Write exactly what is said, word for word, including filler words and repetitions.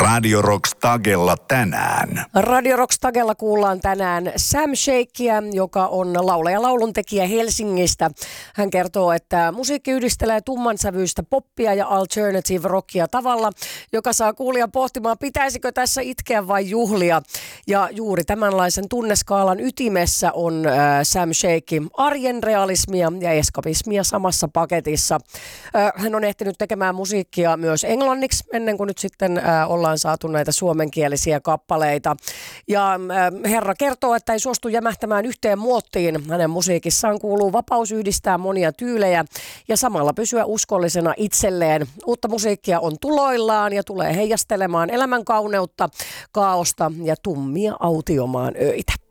Radio Rocks Tagella tänään. Radio Rocks Tagella kuullaan tänään Sam Shakea, joka on laulaja lauluntekijä Helsingistä. Hän kertoo, että musiikki yhdistelee tummansävyistä poppia ja alternative rockia tavalla, joka saa kuulijan pohtimaan, pitäisikö tässä itkeä vai juhlia. Ja juuri tämänlaisen tunneskaalan ytimessä on äh, Sam Shake arjen realismia ja eskapismia samassa paketissa. Äh, hän on ehtinyt tekemään musiikkia myös englanniksi ennen kuin nyt sitten äh, ollaan saatu näitä suomenkielisiä kappaleita. Ja äh, herra kertoo, että ei suostu jämähtämään yhteen muottiin. Hänen musiikissaan kuuluu vapaus yhdistää monia tyylejä ja samalla pysyä uskollisena itselleen. Uutta musiikkia on tuloillaan ja tulee heijastelemaan elämän kauneutta, kaaosta ja tummia autiomaan öitä.